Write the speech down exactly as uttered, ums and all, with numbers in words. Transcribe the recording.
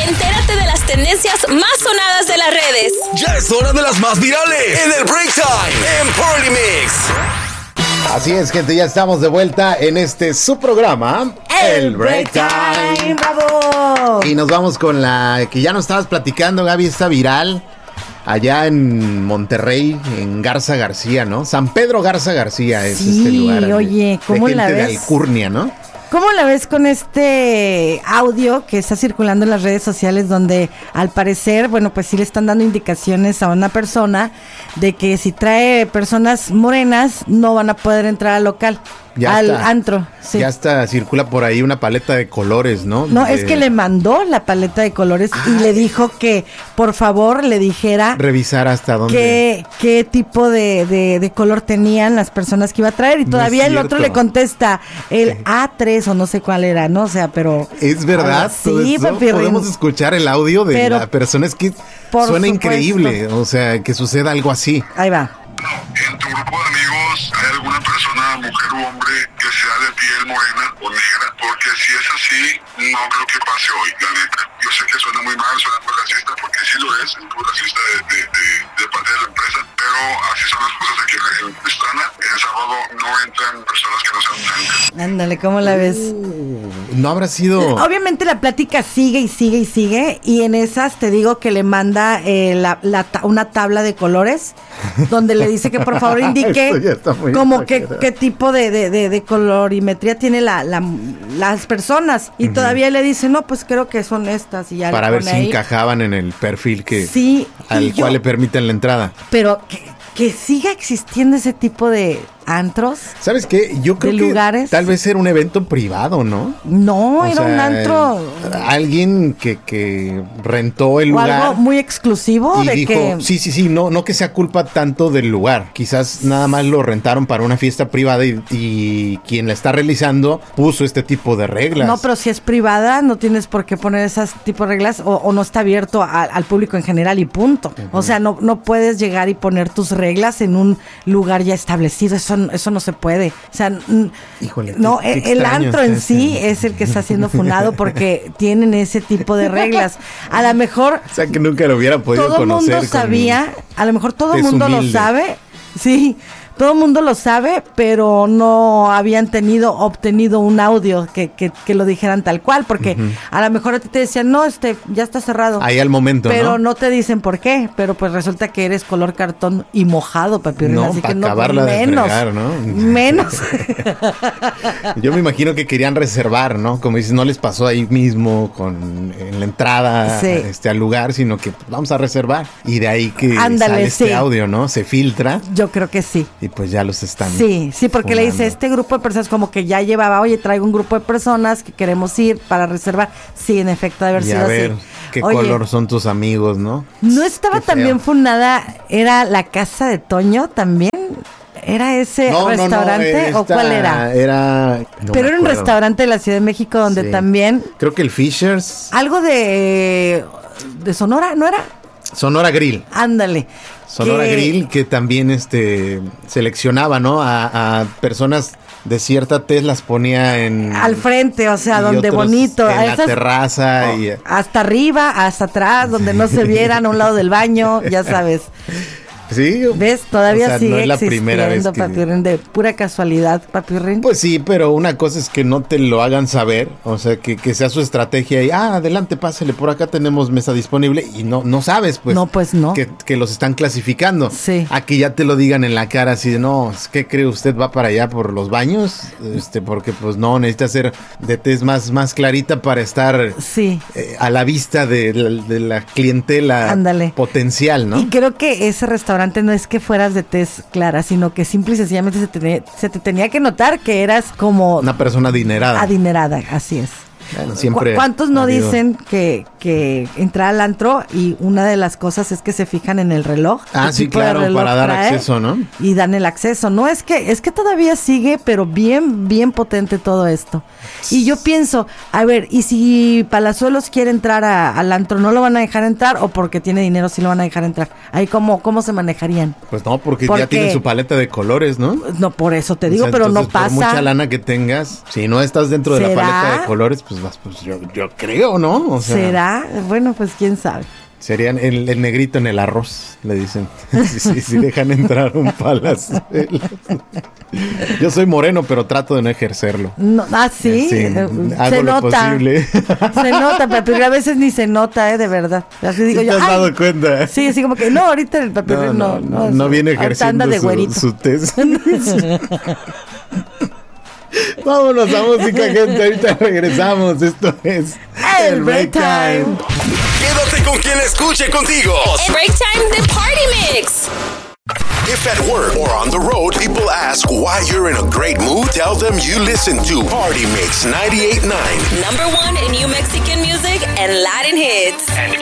Entérate de las tendencias más sonadas de las redes. Ya es hora de las más virales en el Break Time en Party Mix. Así es, gente, ya estamos de vuelta en este su programa, El, el Break Time. ¡Bravo! Y nos vamos con la que ya nos estabas platicando, Gaby, está viral. Allá en Monterrey, en Garza García, ¿no? San Pedro Garza García es sí, este lugar. Oye, ¿cómo de la gente ves? de alcurnia, ¿no? ¿Cómo la ves con este audio que está circulando en las redes sociales donde al parecer, bueno, pues sí le están dando indicaciones a una persona de que si trae personas morenas no van a poder entrar al local, ya al está, antro? Sí. Ya está, circula por ahí una paleta de colores, ¿no? No, de... es que le mandó la paleta de colores Ay. y le dijo que por favor le dijera revisar hasta dónde qué, qué tipo de, de, de color tenían las personas que iba a traer y todavía no el otro le contesta el A tres o no sé cuál era, ¿no? O sea, pero es verdad. Sí, papi, podemos escuchar el audio de pero, la persona, es que suena supuesto. increíble, o sea, que suceda algo así. Ahí va. En tu grupo de amigos hay alguna persona, mujer u hombre, que sea de piel morena o negra, porque si es así, no creo que pase hoy, la neta. Yo sé que suena muy mal, suena muy racista, porque sí lo es, es muy racista de, de, de, de parte de la empresa, pero así son las cosas aquí en Pestana. En sábado no entran personas que no sean blancas. Ándale, ¿cómo la ves? Uh, no habrá sido... Obviamente la plática sigue y sigue y sigue, y en esas te digo que le manda eh, la, la, una tabla de colores, donde le dice que por favor indique como que qué tipo de, de, de, de colorimetría tiene la, la, las personas, y uh-huh. todavía le dice, no, pues creo que son estas, y ya para ver si ahí. encajaban en el perfil que sí, al yo, cual le permiten la entrada. Pero que, que siga existiendo ese tipo de antros. ¿Sabes qué? Yo creo que lugares. tal vez era un evento privado, ¿no? No, o era sea, un antro. Alguien que, que rentó el o lugar. Algo muy exclusivo. Y de dijo, que... sí, sí, sí, no, no que sea culpa tanto del lugar. Quizás nada más lo rentaron para una fiesta privada y, y quien la está realizando puso este tipo de reglas. No, pero si es privada, no tienes por qué poner esas tipo de reglas o, o no está abierto a, al público en general y punto. Uh-huh. O sea, no, no puedes llegar y poner tus reglas en un lugar ya establecido. Eso, eso no se puede. O sea, Híjole, no, qué, qué el antro en este. sí es el que está siendo funado porque tienen ese tipo de reglas. A lo mejor... O sea, que nunca lo hubiera podido todo conocer. Todo el mundo sabía, a lo mejor todo el mundo humilde. lo sabe, sí, todo el mundo lo sabe, pero no habían tenido, obtenido un audio que, que, que lo dijeran tal cual, porque uh-huh. a lo mejor a ti te decían, no, este, ya está cerrado. Ahí al momento, pero ¿no? no te dicen por qué, pero pues resulta que eres color cartón y mojado, papirrín, no, así que no, acabarla menos, de fregar, ¿no? menos. Yo me imagino que querían reservar, ¿no? Como dices, no les pasó ahí mismo con en la entrada sí. este, al lugar, sino que pues, vamos a reservar. Y de ahí que Ándale, sale este sí. audio, ¿no? Se filtra. Yo creo que sí. Y pues ya los están Sí, sí, porque fundando. Le dice, este grupo de personas como que ya llevaba, oye, traigo un grupo de personas que queremos ir para reservar. Sí, en efecto, de haber y sido a ver, así. qué oye, color son tus amigos, ¿no? ¿No estaba también fundada, era la casa de Toño también? ¿Era ese no, restaurante no, no, esta, o cuál era? Era... No Pero era un restaurante de la Ciudad de México donde sí. también... Creo que el Fishers... Algo de... de Sonora, ¿no era? Sonora Grill. Ándale. Sonora que... Grill, que también este seleccionaba, ¿no? A, a personas de cierta tez, las ponía en... Al frente, o sea, donde bonito. En a la esas, terraza. oh, y... Hasta arriba, hasta atrás, donde no se vieran, a un lado del baño, ya sabes. Sí. ¿Ves? Todavía o sea, sigue no es la primera vez que... Papirrín, de pura casualidad, Papirrín. Pues sí, pero una cosa es que no te lo hagan saber, o sea, que, que sea su estrategia y, ah, adelante, pásele, por acá tenemos mesa disponible y no no sabes, pues. No, pues no. Que, que los están clasificando. Sí. Aquí ya te lo digan en la cara así de, no, ¿qué cree usted? ¿Va para allá por los baños? Este, porque pues no, necesita ser de tez más, más clarita para estar sí. eh, a la vista de la, de la clientela Ándale. Potencial, ¿no? Y creo que ese restaurante no es que fueras de tez clara, sino que simple y sencillamente se te, se te tenía que notar que eras como... Una persona adinerada. Adinerada, así es. Bueno, siempre ¿Cuántos no habido... dicen que, que entrar al antro y una de las cosas es que se fijan en el reloj? Ah, sí, claro, para dar acceso, ¿no? Y dan el acceso. No, es que es que todavía sigue, pero bien, bien potente todo esto. Y yo pienso, a ver, ¿y si Palazuelos quiere entrar a, al antro, no lo van a dejar entrar o porque tiene dinero sí lo van a dejar entrar? Ahí cómo, ¿cómo se manejarían? Pues no, porque, porque ya tienen su paleta de colores, ¿no? No, por eso te digo, o sea, pero entonces, no pasa. Por mucha lana que tengas, si no estás dentro de la paleta de colores, pues pues, pues yo, yo creo, ¿no? O sea, ¿será? Bueno, pues quién sabe. Serían el, el negrito en el arroz, le dicen. Si sí, sí, sí, dejan entrar un palazuelos. Yo soy moreno, pero trato de no ejercerlo. No, ah, sí. sí hago se lo nota. Posible. Se nota, pero a veces ni se nota, ¿eh? De verdad. Así digo ¿Sí yo. ¿Te has ay, dado cuenta? Sí, así como que no, ahorita el papel no. No, no, no, no, no viene ejerciendo de su, su test. Vámonos a música, gente. Ahorita regresamos. Esto es El Break Time. Quédate con quien escuche contigo. El Break Time de Party Mix. If at work or on the road, people ask why you're in a great mood, tell them you listen to Party Mix ninety-eight point nine. Number one in New Mexican music and Latin hits. And